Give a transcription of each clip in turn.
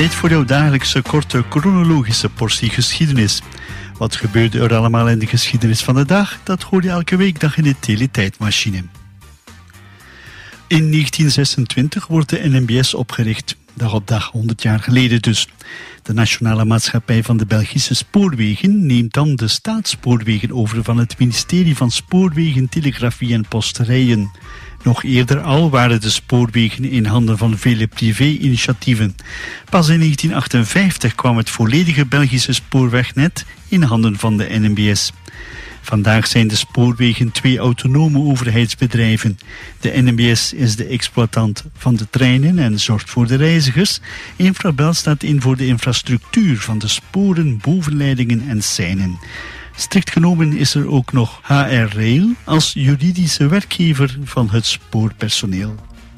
Tijd voor jouw dagelijkse korte chronologische portie geschiedenis. Wat gebeurde er allemaal in de geschiedenis van de dag? Dat hoor je elke weekdag in de Teletijdmachine. In 1926 wordt de NMBS opgericht. Dag op dag, 100 jaar geleden dus. De Nationale Maatschappij van de Belgische Spoorwegen neemt dan de staatsspoorwegen over van het ministerie van Spoorwegen, Telegrafie en Posterijen. Nog eerder al waren de spoorwegen in handen van vele privé-initiatieven. Pas in 1958 kwam het volledige Belgische spoorwegnet in handen van de NMBS. Vandaag zijn de spoorwegen 2 autonome overheidsbedrijven. De NMBS is de exploitant van de treinen en zorgt voor de reizigers. Infrabel staat in voor de infrastructuur van de sporen, bovenleidingen en seinen. Strikt genomen is er ook nog HR Rail als juridische werkgever van het spoorpersoneel.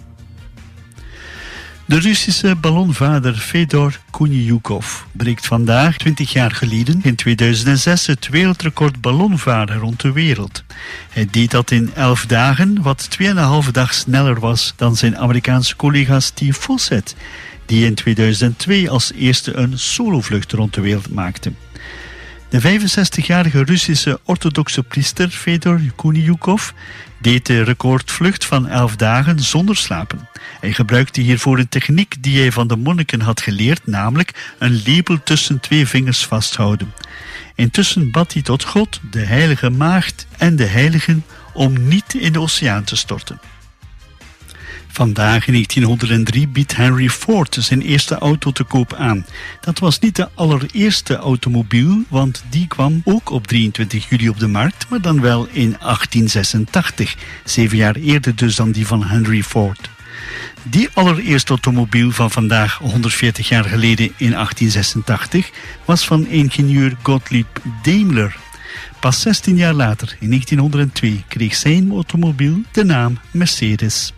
De Russische ballonvader Fedor Kunyukov breekt vandaag, 20 jaar geleden, in 2006 het wereldrecord ballonvaren rond de wereld. Hij deed dat in 11 dagen, wat 2,5 dag sneller was dan zijn Amerikaanse collega Steve Fossett, die in 2002 als eerste een solovlucht rond de wereld maakte. De 65-jarige Russische orthodoxe priester Fedor Kunyukov deed de recordvlucht van 11 dagen zonder slapen. Hij gebruikte hiervoor een techniek die hij van de monniken had geleerd, namelijk een lepel tussen 2 vingers vasthouden. Intussen bad hij tot God, de heilige maagd en de heiligen om niet in de oceaan te storten. Vandaag in 1903 biedt Henry Ford zijn eerste auto te koop aan. Dat was niet de allereerste automobiel, want die kwam ook op 23 juli op de markt, maar dan wel in 1886, 7 jaar eerder dus dan die van Henry Ford. Die allereerste automobiel van vandaag, 140 jaar geleden in 1886, was van ingenieur Gottlieb Daimler. Pas 16 jaar later, in 1902, kreeg zijn automobiel de naam Mercedes.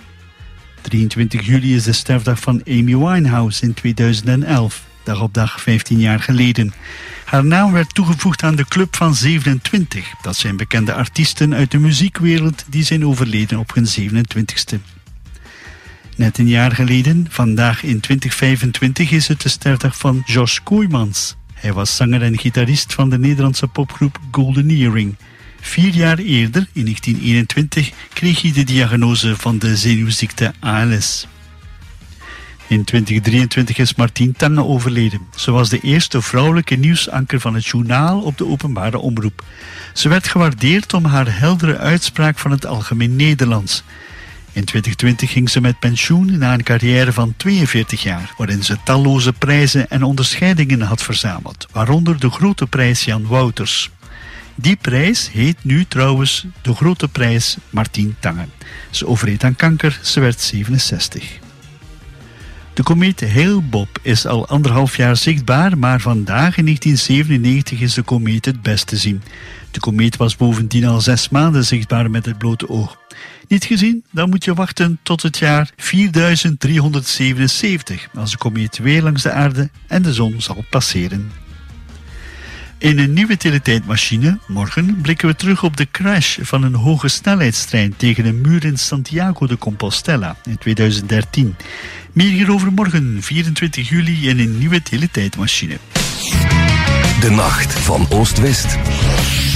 23 juli is de sterfdag van Amy Winehouse in 2011, dag op dag 15 jaar geleden. Haar naam werd toegevoegd aan de Club van 27. Dat zijn bekende artiesten uit de muziekwereld die zijn overleden op hun 27ste. Net een jaar geleden, vandaag in 2025, is het de sterfdag van Josh Kooijmans. Hij was zanger en gitarist van de Nederlandse popgroep Golden Earring. 4 jaar eerder, in 1921, kreeg hij de diagnose van de zenuwziekte ALS. In 2023 is Martien Tange overleden. Ze was de eerste vrouwelijke nieuwsanker van het journaal op de openbare omroep. Ze werd gewaardeerd om haar heldere uitspraak van het algemeen Nederlands. In 2020 ging ze met pensioen na een carrière van 42 jaar, waarin ze talloze prijzen en onderscheidingen had verzameld, waaronder de Grote Prijs Jan Wouters. Die prijs heet nu trouwens de Grote Prijs Martien Tange. Ze overleed aan kanker, ze werd 67. De komeet Hale-Bopp is al 1,5 jaar zichtbaar, maar vandaag in 1997 is de komeet het best te zien. De komeet was bovendien al 6 maanden zichtbaar met het blote oog. Niet gezien? Dan moet je wachten tot het jaar 4377, als de komeet weer langs de aarde en de zon zal passeren. In een nieuwe teletijdmachine, morgen, blikken we terug op de crash van een hoge snelheidstrein tegen een muur in Santiago de Compostela in 2013. Meer hierover morgen, 24 juli, in een nieuwe teletijdmachine. De nacht van Oost-West.